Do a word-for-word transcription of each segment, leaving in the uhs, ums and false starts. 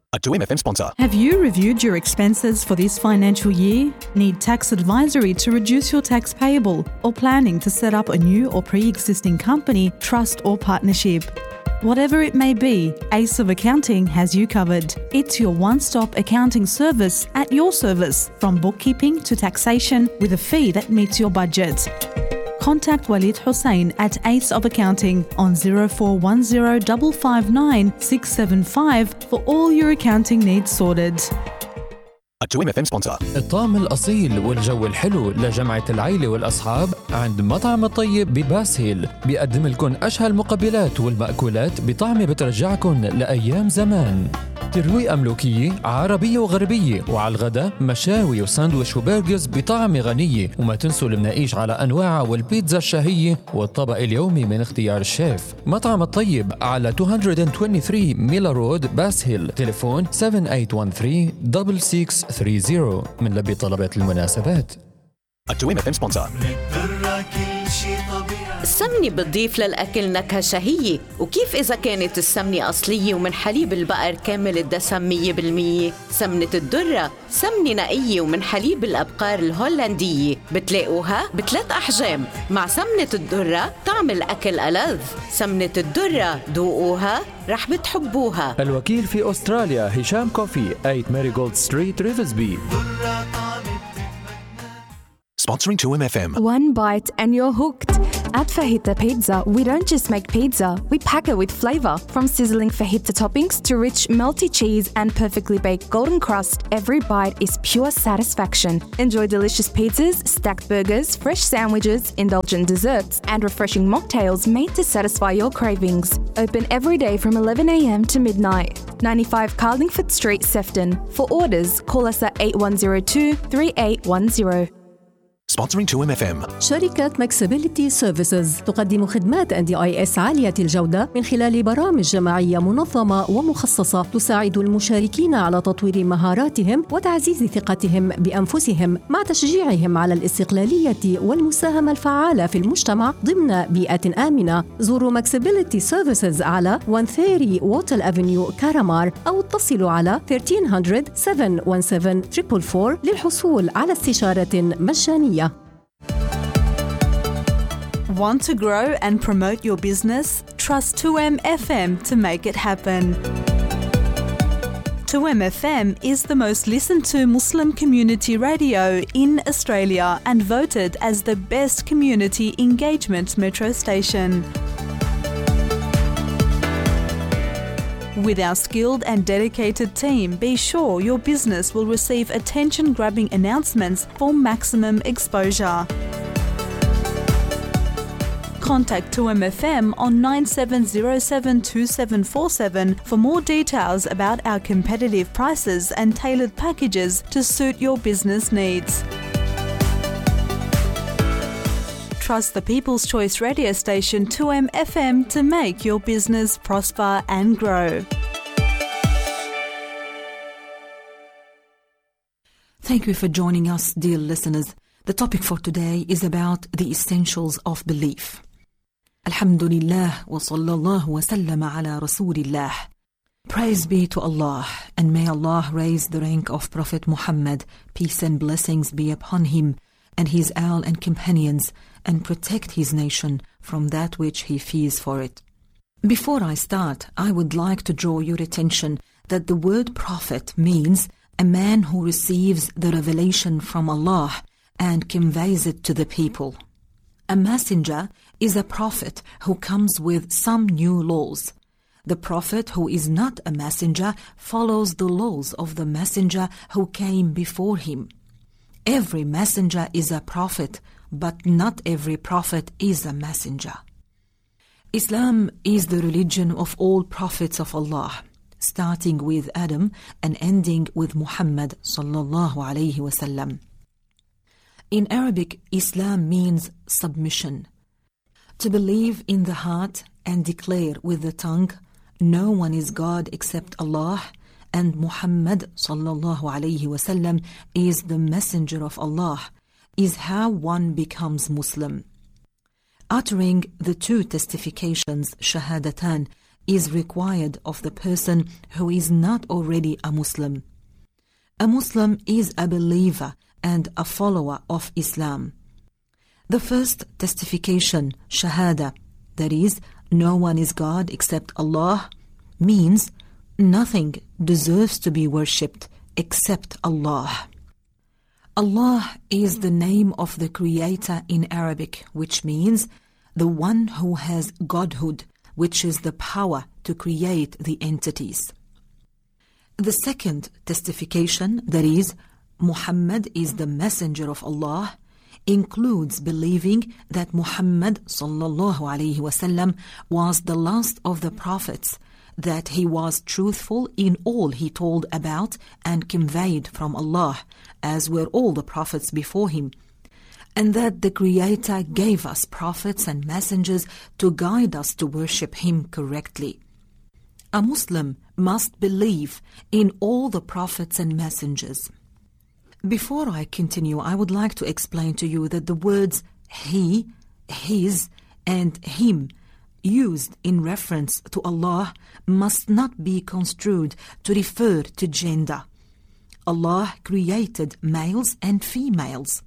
A two M F M sponsor. Have you reviewed your expenses for this financial year? Need tax advisory to reduce your tax payable? Or planning to set up a new or pre-existing company, trust or partnership? Whatever it may be, Ace of Accounting has you covered. It's your one-stop accounting service at your service, from bookkeeping to taxation with a fee that meets your budget. Contact Walid Hussein at Ace of Accounting on zero four one zero five five nine six seven five for all your accounting needs sorted. A two M F M sponsor. الطعم الأصيل والجو الحلو لجمعة العيلة والأصحاب عند مطعم الطيب بباس هيل. بيقدم لكم أشهى المقبلات والمأكولات بطعمة بترجعكم لأيام زمان. ترويقة ملوكية عربية وغربية، وعلى الغداء مشاوي وساندويش وبرجرز بطعمة غنية. وما تنسوا المناقيش على أنواعها والبيتزا الشهية والطبق اليومي من اختيار الشيف. مطعم الطيب على مئتين وثلاثة وعشرين ميلا رود باس هيل. تليفون سبعة ثمانية واحد ثلاثة ستة ستة ثلاثين من لبي طلبات المناسبات. A two M F M sponsor. السمنة بتضيف للأكل نكهة شهية، وكيف إذا كانت السمنة أصلية ومن حليب البقر كامل الدسم مية بالمية؟ سمنة الدرة سمنة نقية ومن حليب الأبقار الهولندية، بتلاقوها بثلاث أحجام. مع سمنة الدرة طعم الأكل ألذ. سمنة الدرة ذوقوها رح بتحبوها. الوكيل في أستراليا هشام كوفي ثمانية ماريغولد ستريت ريفزبي. Sponsoring two M F M. One bite and you're hooked. At Fajita Pizza, we don't just make pizza, we pack it with flavor. From sizzling fajita toppings to rich melty cheese and perfectly baked golden crust, every bite is pure satisfaction. Enjoy delicious pizzas, stacked burgers, fresh sandwiches, indulgent desserts, and refreshing mocktails made to satisfy your cravings. Open every day from eleven a.m. to midnight. ninety-five Carlingford Street, Sefton. For orders, call us at eight one zero two, three eight one zero. Sponsoring two M F M. شركة ماكسابيليتي سيرفيسز تقدم خدمات إن دي آي إس عالية الجودة من خلال برامج جماعية منظمة ومخصصة تساعد المشاركين على تطوير مهاراتهم وتعزيز ثقتهم بأنفسهم مع تشجيعهم على الاستقلالية والمساهمة الفعالة في المجتمع ضمن بيئة آمنة. زوروا ماكسابيليتي سيرفيسز على مئتين وثلاثين ووتل أفنيو كارامار أو اتصلوا على ثلاثة صفر صفر سبعة واحد سبعة أربعة أربعة أربعة للحصول على استشارة مجانية. Want to grow and promote your business? Trust two M F M to make it happen. two M F M is the most listened to Muslim community radio in Australia and voted as the best community engagement metro station. With our skilled and dedicated team, be sure your business will receive attention-grabbing announcements for maximum exposure. Contact two M F M on nine seven zero seven two seven four seven for more details about our competitive prices and tailored packages to suit your business needs. Trust the People's Choice radio station two M F M to make your business prosper and grow. Thank you for joining us, dear listeners. The topic for today is about the essentials of belief. Alhamdulillah wa sallallahu wa sallam ala rasulillah. Praise be to Allah, and may Allah raise the rank of Prophet Muhammad, peace and blessings be upon him, and his al and companions, and protect his nation from that which he fears for it. Before I start, I would like to draw your attention that the word prophet means a man who receives the revelation from Allah and conveys it to the people. A messenger is a prophet who comes with some new laws. The prophet who is not a messenger follows the laws of the messenger who came before him. Every messenger is a prophet, but not every prophet is a messenger. Islam is the religion of all prophets of Allah, starting with Adam and ending with Muhammad sallallahu alayhi wa sallam. In Arabic, Islam means submission. To believe in the heart and declare with the tongue, no one is God except Allah, and Muhammad sallallahu alayhi wa sallam is the messenger of Allah, is how one becomes Muslim. Uttering the two testifications, shahadatan, is required of the person who is not already a Muslim. A Muslim is a believer and a follower of Islam. The first testification, Shahada, that is, no one is God except Allah, means nothing deserves to be worshipped except Allah. Allah is the name of the Creator in Arabic, which means the one who has godhood, which is the power to create the entities. The second testification, that is, Muhammad is the messenger of Allah, includes believing that Muhammad sallallahu alaihi wasallam was the last of the prophets, that he was truthful in all he told about and conveyed from Allah, as were all the prophets before him, and that the Creator gave us prophets and messengers to guide us to worship him correctly. A Muslim must believe in all the prophets and messengers. Before I continue, I would like to explain to you that the words he, his, and him used in reference to Allah must not be construed to refer to gender. Allah created males and females.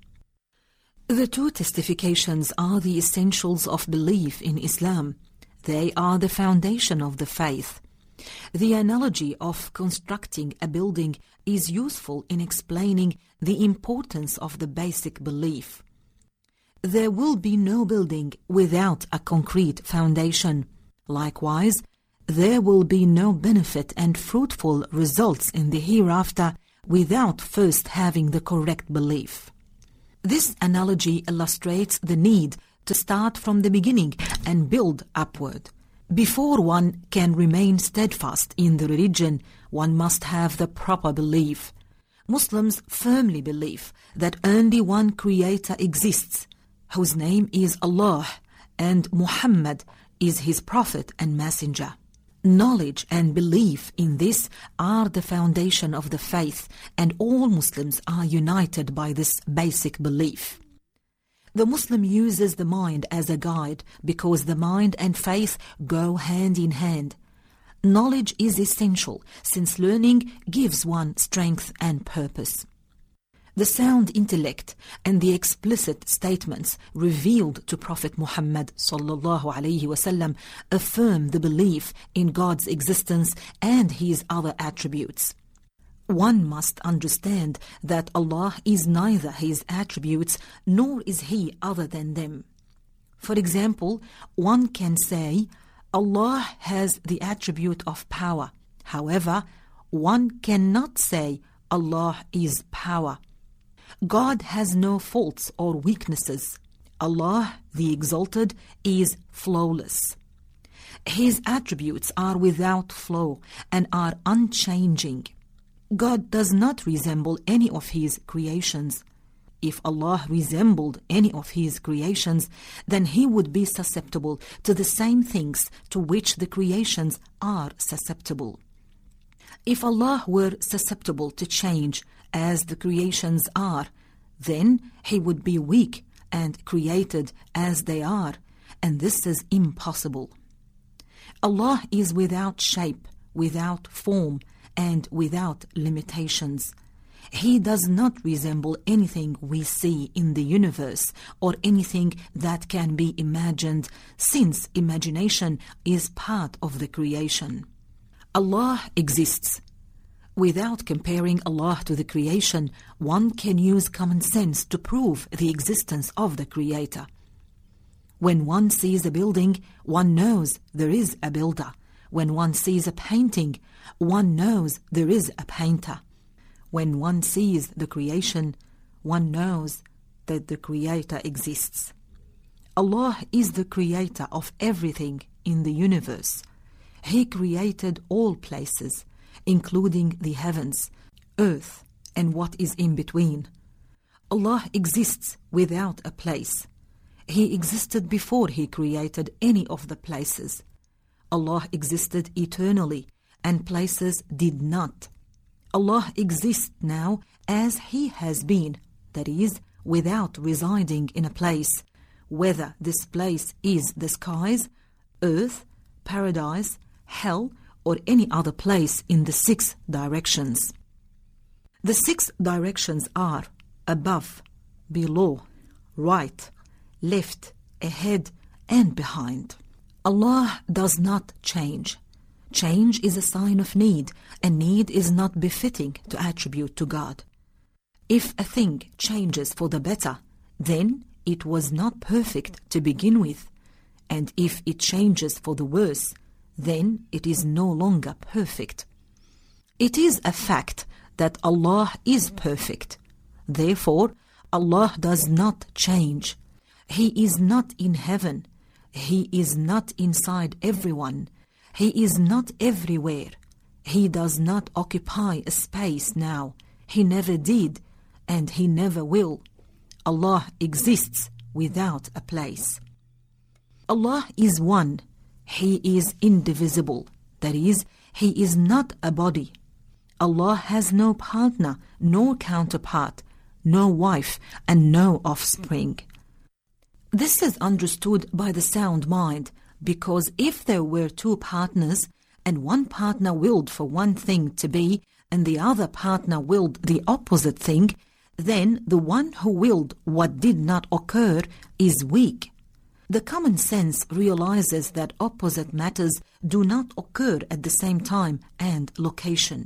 The two testifications are the essentials of belief in Islam. They are the foundation of the faith. The analogy of constructing a building is useful in explaining the importance of the basic belief. There will be no building without a concrete foundation. Likewise, there will be no benefit and fruitful results in the hereafter without first having the correct belief. This analogy illustrates the need to start from the beginning and build upward. Before one can remain steadfast in the religion, one must have the proper belief. Muslims firmly believe that only one Creator exists, whose name is Allah, and Muhammad is his prophet and messenger. Knowledge and belief in this are the foundation of the faith, and all Muslims are united by this basic belief. The Muslim uses the mind as a guide because the mind and faith go hand in hand. Knowledge is essential since learning gives one strength and purpose. The sound intellect and the explicit statements revealed to Prophet Muhammad sallallahu alaihi wasallam affirm the belief in God's existence and his other attributes. One must understand that Allah is neither his attributes nor is he other than them. For example, one can say Allah has the attribute of power. However, one cannot say Allah is power. God has no faults or weaknesses. Allah, the Exalted, is flawless. His attributes are without flaw and are unchanging. God does not resemble any of his creations. If Allah resembled any of his creations, then he would be susceptible to the same things to which the creations are susceptible. If Allah were susceptible to change as the creations are, then he would be weak and created as they are, and this is impossible. Allah is without shape, without form, and without limitations. He does not resemble anything we see in the universe or anything that can be imagined, since imagination is part of the creation. Allah exists. Without comparing Allah to the creation, one can use common sense to prove the existence of the Creator. When one sees a building, one knows there is a builder. When one sees a painting, one knows there is a painter. When one sees the creation, one knows that the Creator exists. Allah is the Creator of everything in the universe. He created all places, including the heavens, earth, and what is in between. Allah exists without a place. He existed before he created any of the places. Allah existed eternally, and places did not. Allah exists now as he has been, that is, without residing in a place, whether this place is the skies, earth, paradise, hell, or any other place in the six directions. The six directions are above, below, right, left, ahead, and behind. Allah does not change. Change is a sign of need, and need is not befitting to attribute to God. If a thing changes for the better, then it was not perfect to begin with, and if it changes for the worse, then it is no longer perfect. It is a fact that Allah is perfect. Therefore, Allah does not change. He is not in heaven. He is not inside everyone. He is not everywhere. He does not occupy a space now. He never did, and He never will. Allah exists without a place. Allah is one. He is indivisible. That is, He is not a body. Allah has no partner, no counterpart, no wife, and no offspring. This is understood by the sound mind, because if there were two partners, and one partner willed for one thing to be, and the other partner willed the opposite thing, then the one who willed what did not occur is weak. The common sense realizes that opposite matters do not occur at the same time and location.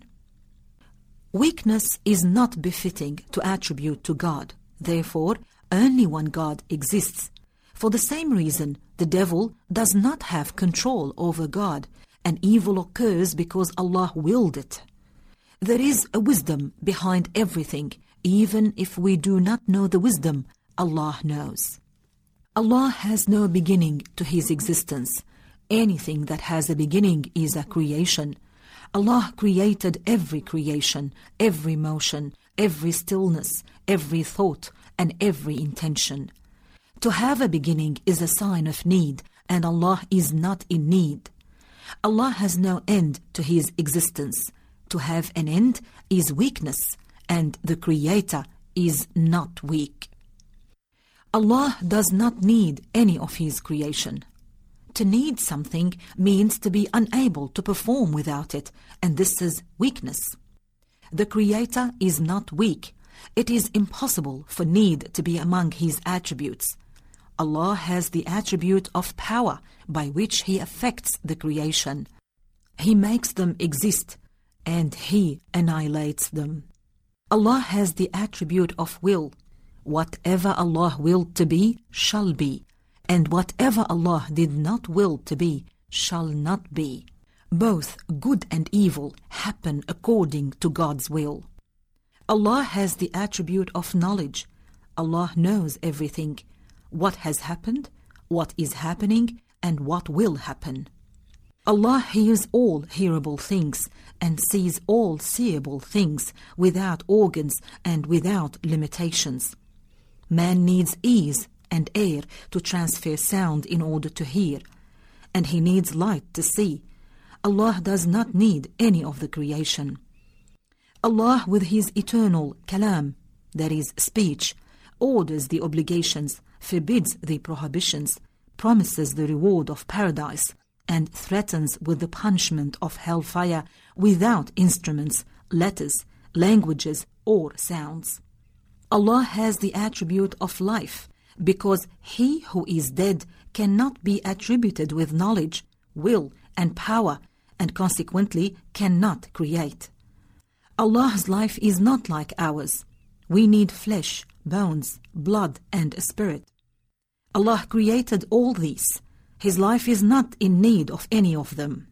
Weakness is not befitting to attribute to God. Therefore, only one God exists. For the same reason, the devil does not have control over God, and evil occurs because Allah willed it. There is a wisdom behind everything. Even if we do not know the wisdom, Allah knows. Allah has no beginning to His existence. Anything that has a beginning is a creation. Allah created every creation, every motion, every stillness, every thought, and every intention. To have a beginning is a sign of need, and Allah is not in need. Allah has no end to His existence. To have an end is weakness, and the Creator is not weak. Allah does not need any of His creation. To need something means to be unable to perform without it, and this is weakness. The Creator is not weak. It is impossible for need to be among His attributes. Allah has the attribute of power by which He affects the creation. He makes them exist, and He annihilates them. Allah has the attribute of will. Whatever Allah willed to be shall be, and whatever Allah did not will to be shall not be. Both good and evil happen according to God's will. Allah has the attribute of knowledge. Allah knows everything, what has happened, what is happening, and what will happen. Allah hears all hearable things and sees all seeable things without organs and without limitations. Man needs ease and air to transfer sound in order to hear, and he needs light to see. Allah does not need any of the creation. Allah, with His eternal kalam, that is speech, orders the obligations, forbids the prohibitions, promises the reward of paradise, and threatens with the punishment of hellfire without instruments, letters, languages, or sounds. Allah has the attribute of life, because He who is dead cannot be attributed with knowledge, will, and power, and consequently cannot create. Allah's life is not like ours. We need flesh, bones, blood, and a spirit. Allah created all these. His life is not in need of any of them.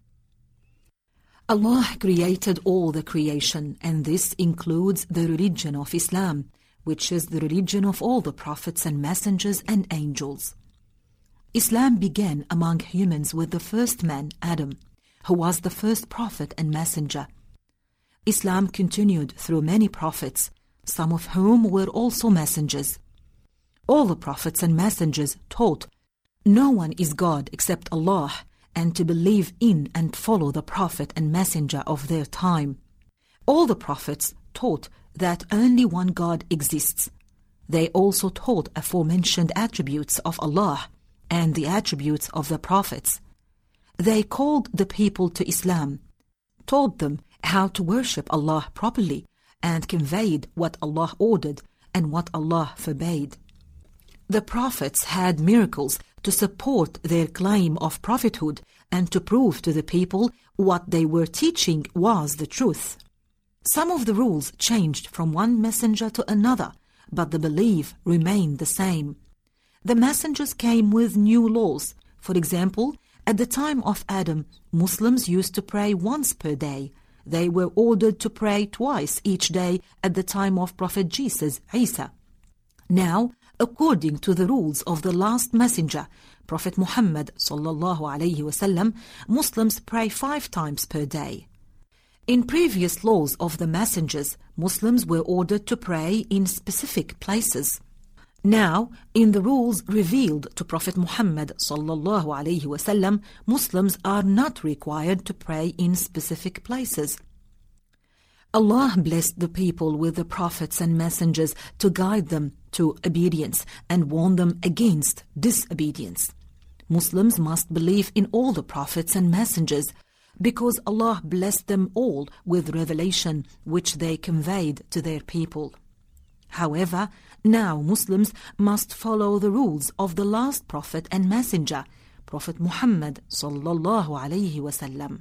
Allah created all the creation, and this includes the religion of Islam, which is the religion of all the prophets and messengers and angels. Islam began among humans with the first man, Adam, who was the first prophet and messenger. Islam continued through many prophets, some of whom were also messengers. All the prophets and messengers taught no one is God except Allah, and to believe in and follow the prophet and messenger of their time. All the prophets taught that only one God exists. They also taught aforementioned attributes of Allah and the attributes of the prophets. They called the people to Islam, taught them how to worship Allah properly, and conveyed what Allah ordered and what Allah forbade. The prophets had miracles to support their claim of prophethood and to prove to the people what they were teaching was the truth. Some of the rules changed from one messenger to another, but the belief remained the same. The messengers came with new laws. For example, at the time of Adam, Muslims used to pray once per day. They were ordered to pray twice each day at the time of Prophet Jesus, Isa. Now, according to the rules of the last messenger, Prophet Muhammad sallallahu alaihi wasallam, Muslims pray five times per day. In previous laws of the messengers, Muslims were ordered to pray in specific places. Now, in the rules revealed to Prophet Muhammad sallallahu alaihi wasallam, Muslims are not required to pray in specific places. Allah blessed the people with the prophets and messengers to guide them to obedience and warn them against disobedience. Muslims must believe in all the prophets and messengers because Allah blessed them all with revelation which they conveyed to their people. However, now Muslims must follow the rules of the last prophet and messenger, Prophet Muhammad sallallahu alaihi wasallam.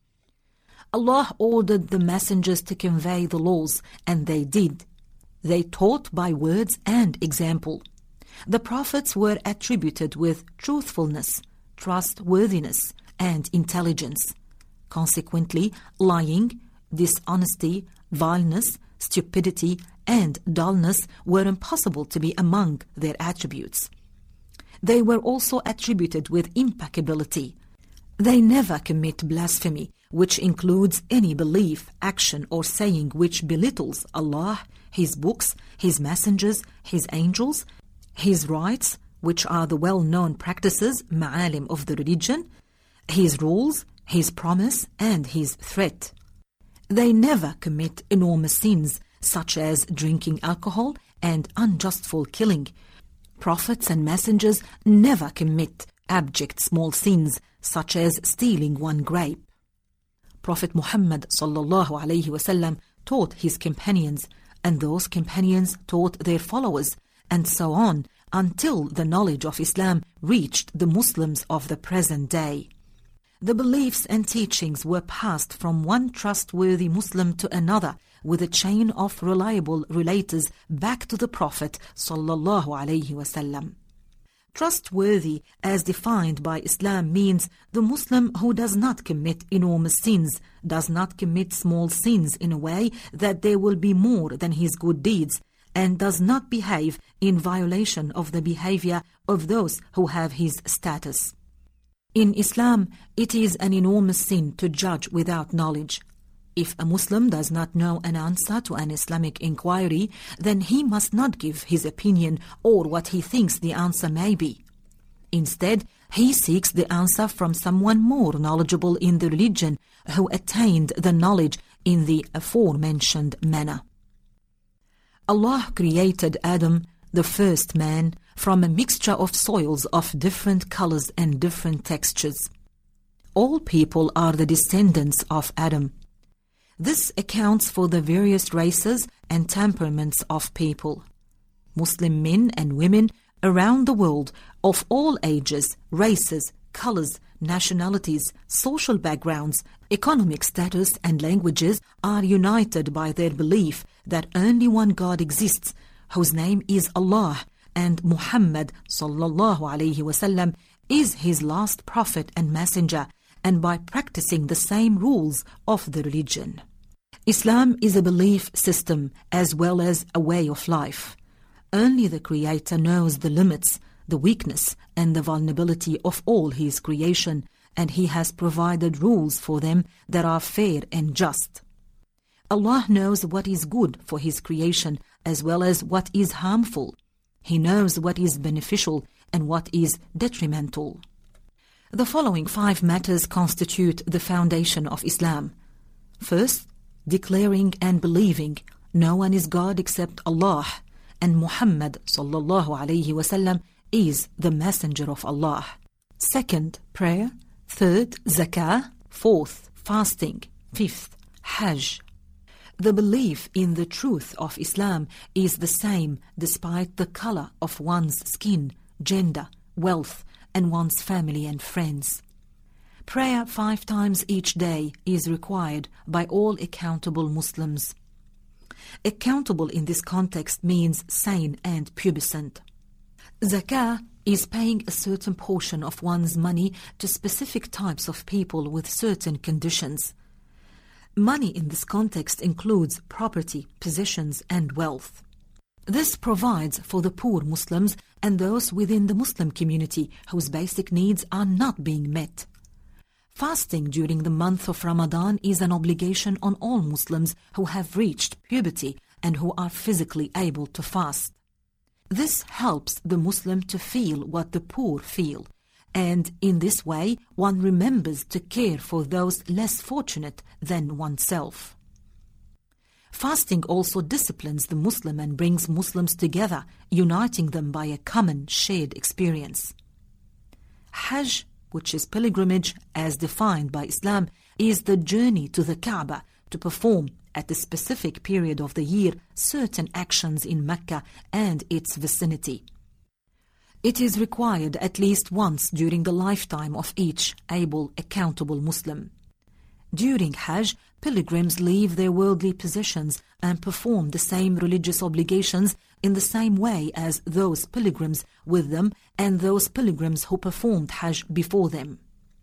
Allah ordered the messengers to convey the laws, and they did. They taught by words and example. The prophets were attributed with truthfulness, trustworthiness, and intelligence. Consequently, lying, dishonesty, vileness, stupidity, and dullness were impossible to be among their attributes. They were also attributed with impeccability. They never commit blasphemy, which includes any belief, action, or saying which belittles Allah, His books, His messengers, His angels, His rights, which are the well-known practices, ma'alim of the religion, His rules, His promise, and His threat. They never commit enormous sins, such as drinking alcohol and unjustful killing. Prophets and messengers never commit abject small sins, such as stealing one grape. Prophet Muhammad sallallahu alaihi wasallam taught his companions, and those companions taught their followers, and so on, until the knowledge of Islam reached the Muslims of the present day. The beliefs and teachings were passed from one trustworthy Muslim to another with a chain of reliable relators back to the Prophet sallallahu alaihi wasallam. Trustworthy, as defined by Islam, means the Muslim who does not commit enormous sins, does not commit small sins in a way that there will be more than his good deeds, and does not behave in violation of the behavior of those who have his status. In Islam, it is an enormous sin to judge without knowledge. If a Muslim does not know an answer to an Islamic inquiry, then he must not give his opinion or what he thinks the answer may be. Instead, he seeks the answer from someone more knowledgeable in the religion who attained the knowledge in the aforementioned manner. Allah created Adam, the first man, from a mixture of soils of different colors and different textures. All people are the descendants of Adam. This accounts for the various races and temperaments of people. Muslim men and women around the world of all ages, races, colors, nationalities, social backgrounds, economic status and languages are united by their belief that only one God exists, whose name is Allah, and Muhammad sallallahu alaihi wasallam is his last prophet and messenger, and by practicing the same rules of the religion. Islam is a belief system as well as a way of life. Only the Creator knows the limits, the weakness, and the vulnerability of all His creation, and He has provided rules for them that are fair and just. Allah knows what is good for His creation as well as what is harmful. He knows what is beneficial and what is detrimental. The following five matters constitute the foundation of Islam. First, declaring and believing no one is God except Allah, and Muhammad sallallahu alayhi wasallam is the messenger of Allah. Second, prayer, Third, zakah. Fourth, fasting. Fifth, hajj. The belief in the truth of Islam is the same despite the color of one's skin, gender, wealth, and one's family and friends. Prayer five times each day is required by all accountable Muslims. Accountable in this context means sane and pubescent. Zakah is paying a certain portion of one's money to specific types of people with certain conditions. Money in this context includes property, possessions, and wealth. This provides for the poor Muslims and those within the Muslim community whose basic needs are not being met. Fasting during the month of Ramadan is an obligation on all Muslims who have reached puberty and who are physically able to fast. This helps the Muslim to feel what the poor feel, and in this way one remembers to care for those less fortunate than oneself. Fasting also disciplines the Muslim and brings Muslims together, uniting them by a common shared experience. Hajj, which is pilgrimage as defined by Islam, is the journey to the Kaaba to perform at a specific period of the year certain actions in Mecca and its vicinity. It is required at least once during the lifetime of each able, accountable Muslim. During Hajj, pilgrims leave their worldly possessions and perform the same religious obligations in the same way as those pilgrims with them and those pilgrims who performed Hajj before them.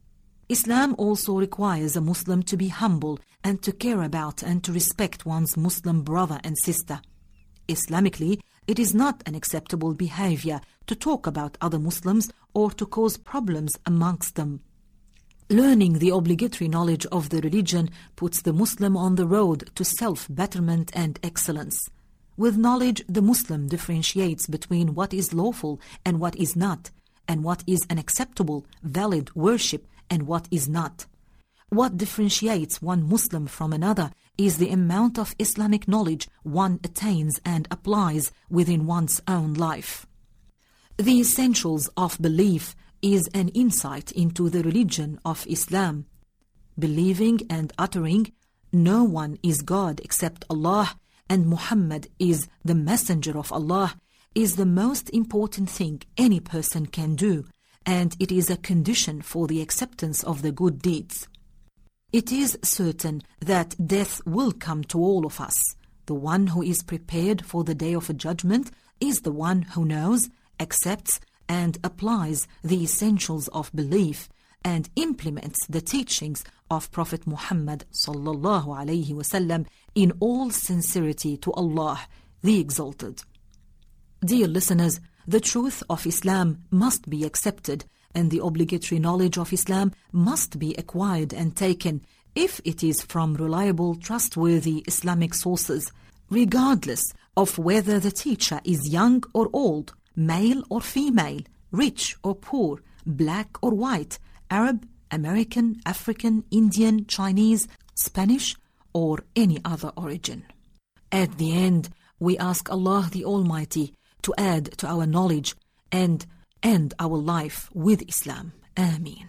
Islam also requires a Muslim to be humble and to care about and to respect one's Muslim brother and sister. Islamically, it is not an acceptable behavior to talk about other Muslims or to cause problems amongst them. Learning the obligatory knowledge of the religion puts the Muslim on the road to self-betterment and excellence. With knowledge, the Muslim differentiates between what is lawful and what is not, and what is an acceptable, valid worship and what is not. What differentiates one Muslim from another is the amount of Islamic knowledge one attains and applies within one's own life. The essentials of belief is an insight into the religion of Islam. Believing and uttering, no one is God except Allah, and Muhammad is the messenger of Allah, is the most important thing any person can do, and it is a condition for the acceptance of the good deeds. It is certain that death will come to all of us. The one who is prepared for the day of judgment is the one who knows, accepts, and applies the essentials of belief and implements the teachings of Prophet Muhammad sallallahu alaihi wasallam in all sincerity to Allah, the Exalted. Dear listeners, the truth of Islam must be accepted, and the obligatory knowledge of Islam must be acquired and taken if it is from reliable, trustworthy Islamic sources, regardless of whether the teacher is young or old, male or female, rich or poor, black or white, Arab, American, African, Indian, Chinese, Spanish, or any other origin. At the end, we ask Allah the Almighty to add to our knowledge and end our life with Islam. Ameen.